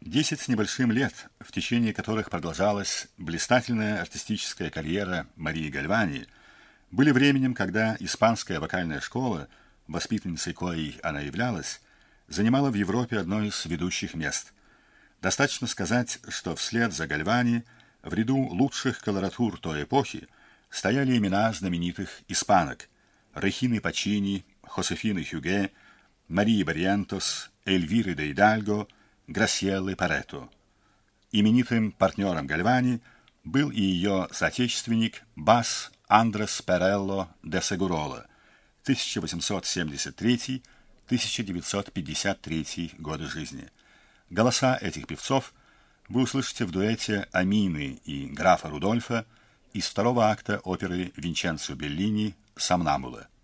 10 с небольшим лет, в течение которых продолжалась блистательная артистическая карьера Марии Гальвани, были временем, когда испанская вокальная школа, воспитанницей коей она являлась, занимала в Европе одно из ведущих мест. Достаточно сказать, что вслед за Гальвани в ряду лучших колоратур той эпохи стояли имена знаменитых испанок Регины Паччини, Хосефины Хюге, Марии Барриентос, Эльвиры де Идальго, Грасьеллы Парето. Именитым партнером Гальвани был и ее соотечественник бас Андрес Перелло де Сегурола, 1873-1953 годы жизни. Голоса этих певцов вы услышите в дуэте Амины и графа Рудольфа из второго акта оперы Винченцо Беллини «Сомнамбула».